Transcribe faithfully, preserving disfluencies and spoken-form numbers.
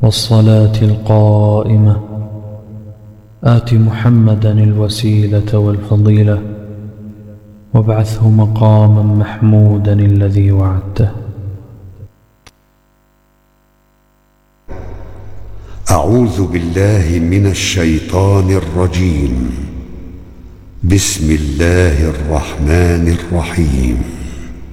والصلاة القائمة آت محمدا الوسيلة والفضيلة وابعثه مقاما محمودا الذي وعدته. أعوذ بالله من الشيطان الرجيم. بسم الله الرحمن الرحيم.